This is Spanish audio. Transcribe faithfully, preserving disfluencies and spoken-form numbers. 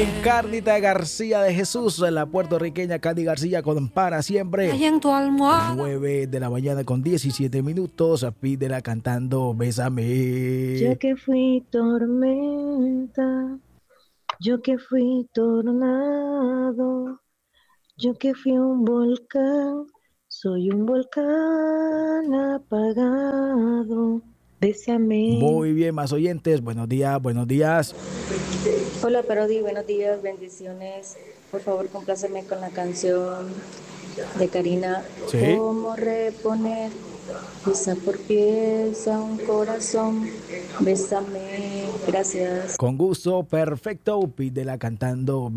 Carlita García de Jesús, la puertorriqueña Candy García con Para Siempre. Ahí en tu almohada. nueve de la mañana con diecisiete minutos. Pídela cantando Bésame. Yo que fui tormenta, yo que fui tornado, yo que fui un volcán, soy un volcán apagado. Bésame. Muy bien, más oyentes. Buenos días, buenos días. Hola Parodi, buenos días, bendiciones. Por favor, compláceme con la canción de Karina. Sí. ¿Cómo reponer pieza por pieza un corazón? Bésame. Gracias. Con gusto, perfecto. Pídela cantando